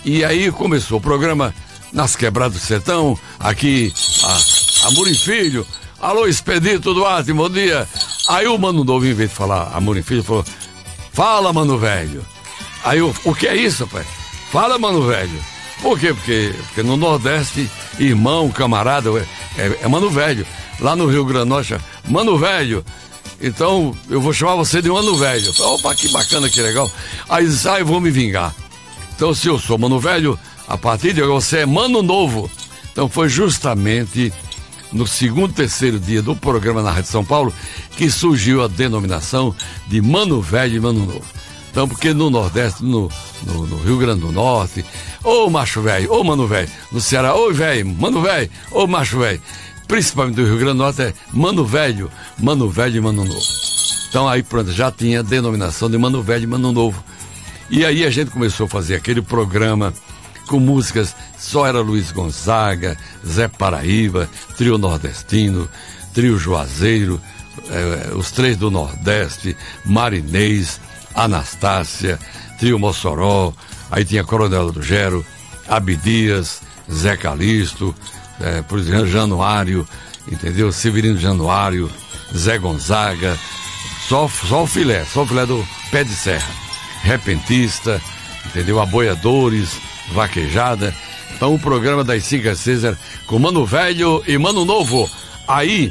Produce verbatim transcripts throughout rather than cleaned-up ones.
E aí começou o programa Nas Quebradas do Sertão, aqui a Amorim Filho. Alô, Expedito Duarte, bom dia. Aí o Mano Novo, em vez de falar Amorim Filho, falou: fala, Mano Velho. Aí eu, o que é isso, pai? Fala, Mano Velho. Por quê? Porque, porque no Nordeste, irmão, camarada, é, é Mano Velho. Lá no Rio Grande do Norte, Mano Velho. Então, eu vou chamar você de Mano Velho. Opa, que bacana, que legal. Aí diz, ah, eu vou me vingar. Então, se eu sou Mano Velho, a partir de agora você é Mano Novo. Então, foi justamente no segundo, terceiro dia do programa na Rádio São Paulo que surgiu a denominação de Mano Velho e Mano Novo. Então, porque no Nordeste, no, no, no Rio Grande do Norte, ô macho velho, ô Mano Velho. No Ceará, ô velho, Mano Velho, ô macho velho. Principalmente do Rio Grande do Norte é Mano Velho, Mano Velho e Mano Novo. Então aí pronto, já tinha a denominação de Mano Velho e Mano Novo. E aí a gente começou a fazer aquele programa com músicas, só era Luiz Gonzaga, Zé Paraíba, Trio Nordestino, Trio Juazeiro, eh, os Três do Nordeste, Marinês, Anastácia, Trio Mossoró, aí tinha Coronel do Gero, Abdias, Zé Calixto, eh, por exemplo, Januário, entendeu? Severino Januário, Zé Gonzaga, só, só o filé, só o filé do pé de serra. Repentista, entendeu? Aboiadores, vaquejada. Então o programa das cinco às seis era com Mano Velho e Mano Novo. Aí,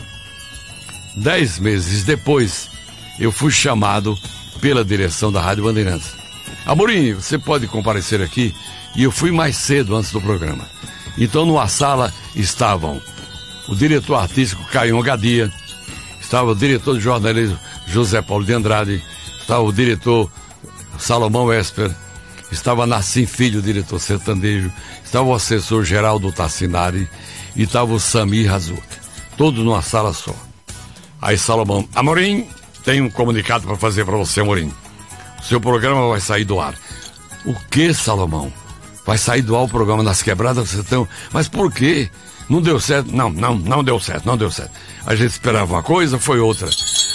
dez meses depois, eu fui chamado pela direção da Rádio Bandeirantes. Amorim, você pode comparecer aqui? E eu fui mais cedo antes do programa. Então numa sala estavam o diretor artístico Caio Gadia, estava o diretor de jornalismo José Paulo de Andrade, estava o diretor Salomão Esper, estava Nassim Filho, diretor sertanejo, estava o assessor Geraldo Tassinari e estava o Samir Razuc, todos numa sala só. Aí Salomão: Amorim, tem um comunicado para fazer para você, Amorim. O seu programa vai sair do ar. O que, Salomão? Vai sair do ar o programa Nas Quebradas do Sertão? Mas por quê? Não deu certo? Não, não, não deu certo, não deu certo. A gente esperava uma coisa, foi outra.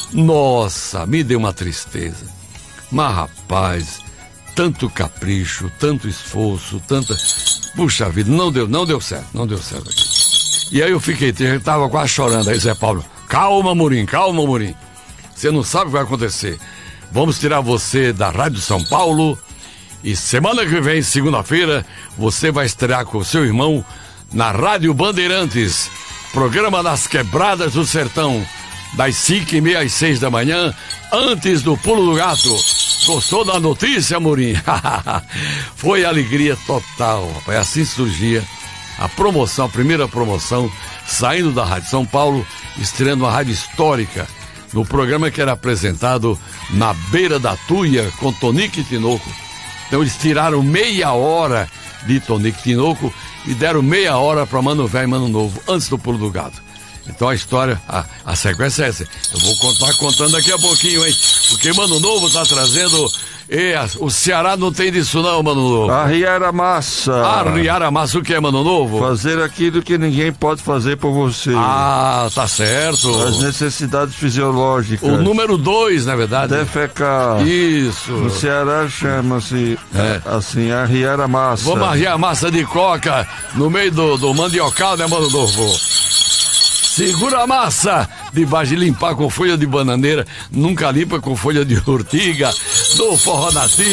Nossa, me deu uma tristeza. Mas, rapaz, tanto capricho, tanto esforço, tanta... Puxa vida, não deu, não deu certo, não deu certo aqui. E aí eu fiquei, eu tava quase chorando. Aí Zé Paulo: calma, Amorim, calma, Amorim. Você não sabe o que vai acontecer. Vamos tirar você da Rádio São Paulo e semana que vem, segunda-feira, você vai estrear com o seu irmão na Rádio Bandeirantes, programa Nas Quebradas do Sertão, das cinco e meia às seis da manhã, antes do Pulo do Gato. Gostou da notícia, Amorim? Foi alegria total, rapaz. Assim surgia a promoção, a primeira promoção, saindo da Rádio São Paulo, estreando uma rádio histórica, no programa que era apresentado na beira da Tuia, com Tonico e Tinoco. Então eles tiraram meia hora de Tonico e Tinoco e deram meia hora para Mano Velho e Mano Novo, antes do Pulo do Gato. Então a história, a, a sequência é essa. Eu vou contar contando daqui a pouquinho, hein? Porque Mano Novo tá trazendo... E a, o Ceará não tem disso não, Mano Novo. Arriar a massa. Arriar a massa, o que é, Mano Novo? Fazer aquilo que ninguém pode fazer por você. Ah, tá certo. As necessidades fisiológicas. O número dois, na verdade. Defecar. Isso. No Ceará chama-se é. assim, arriar a massa. Vamos arriar a massa de coca no meio do, do mandiocal, né, Mano Novo? Segura a massa, debaixo de limpar com folha de bananeira, nunca limpa com folha de ortiga, do forró nativo.